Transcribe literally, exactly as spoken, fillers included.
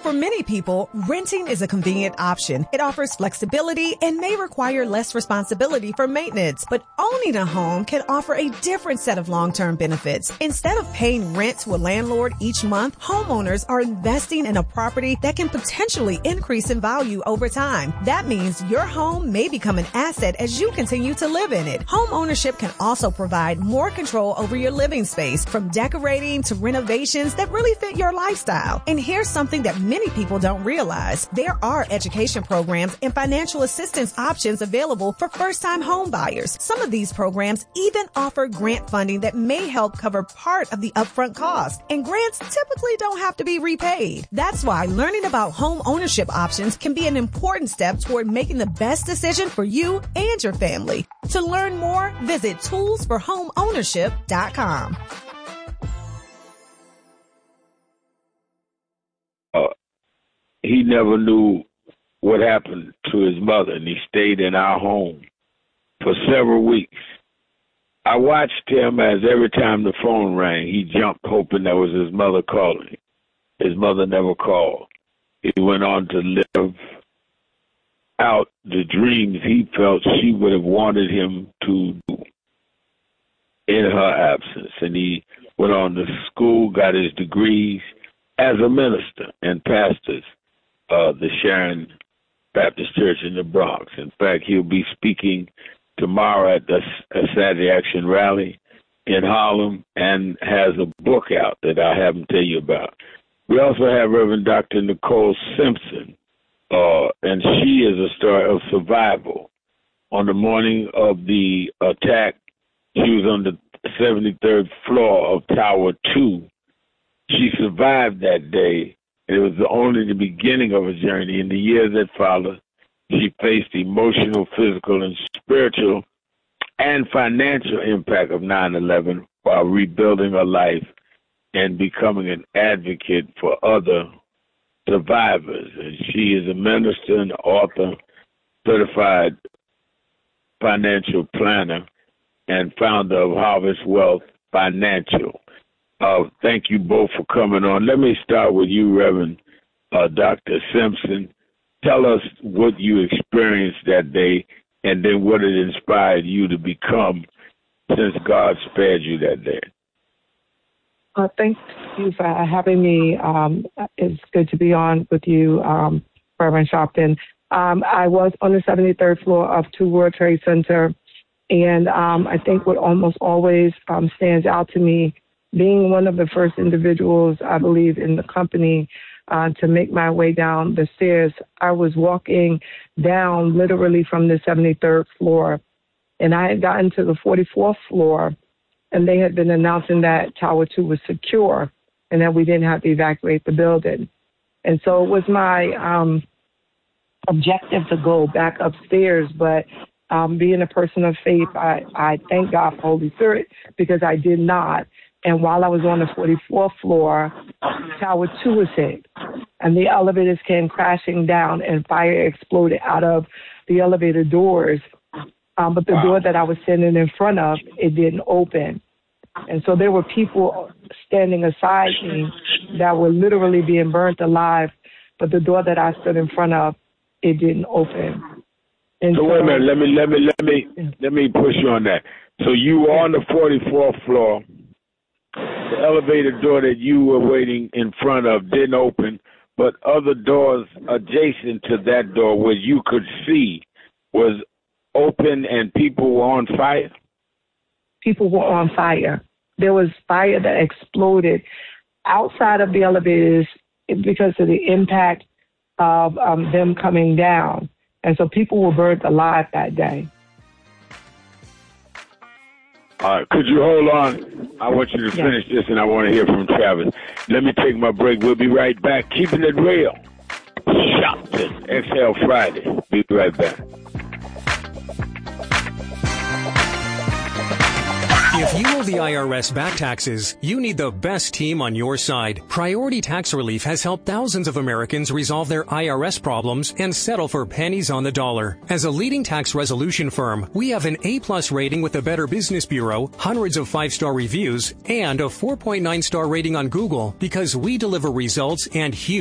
For many people, renting is a convenient option. It offers flexibility and may require less responsibility for maintenance. But owning a home can offer a different set of long-term benefits. Instead of paying rent to a landlord each month, homeowners are investing in a property that can potentially increase in value over time. That means your home may become an asset as you continue to live in it. Home ownership can also provide more control over your living space, from decorating to renovations that really fit your lifestyle. And here's something that many people don't realize. There are education programs and financial assistance options available for first-time home buyers. Some of these programs even offer grant funding that may help cover part of the upfront cost. And grants typically don't have to be repaid. That's why learning about home ownership options can be an important step toward making the best decision for you and your family. To learn more, visit tools for home ownership dot com. Uh, he never knew what happened to his mother, and he stayed in our home for several weeks. I watched him as every time the phone rang, he jumped hoping that was his mother calling. His mother never called. He went on to live out the dreams he felt she would have wanted him to do in her absence. And he went on to school, got his degrees as a minister and pastors uh, the Sharon Baptist Church in the Bronx. In fact, he'll be speaking tomorrow at the Saturday Action Rally in Harlem and has a book out that I'll have him tell you about. We also have Reverend Doctor Nicole Simpson, uh, and she is a story of survival. On the morning of the attack, she was on the seventy-third floor of Tower two. She survived that day. It was only the beginning of a journey. In the years that followed, she faced emotional, physical, and spiritual and financial impact of nine eleven while rebuilding her life and becoming an advocate for other survivors. And she is a minister and author, certified financial planner, and founder of Harvest Wealth Financial. Uh, thank you both for coming on. Let me start with you, Reverend uh, Doctor Simpson. Tell us what you experienced that day and then what it inspired you to become since God spared you that day. Uh, thank you for having me. Um, it's good to be on with you, um, Reverend Sharpton. Um, I was on the seventy-third floor of Two World Trade Center, and um, I think what almost always um, stands out to me, being one of the first individuals, I believe, in the company uh, to make my way down the stairs, I was walking down literally from the seventy-third floor, and I had gotten to the forty-fourth floor, and they had been announcing that Tower two was secure and that we didn't have to evacuate the building. And so it was my um, objective to go back upstairs, but um, being a person of faith, I, I thank God for Holy Spirit because I did not. And while I was on the forty-fourth floor, Tower two was hit, and the elevators came crashing down, and fire exploded out of the elevator doors. Um, but the wow. door that I was standing in front of, it didn't open. And so there were people standing aside me that were literally being burnt alive, but the door that I stood in front of, it didn't open. And so, so wait a minute, let me let me let me let me push you on that. So you were on the forty-fourth floor. The elevator door that you were waiting in front of didn't open, but other doors adjacent to that door where you could see was open and people were on fire? People were on fire. There was fire that exploded outside of the elevators because of the impact of um, them coming down. And so people were burnt alive that day. All right, could you hold on? I want you to finish yeah. this, and I want to hear from Travis. Let me take my break. We'll be right back. Keeping it real. Sharpton, Exhale Friday. Be right back. If you owe the I R S back taxes, you need the best team on your side. Priority Tax Relief has helped thousands of Americans resolve their I R S problems and settle for pennies on the dollar. As a leading tax resolution firm, we have an A-plus rating with the Better Business Bureau, hundreds of five-star reviews, and a four point nine star rating on Google because we deliver results and huge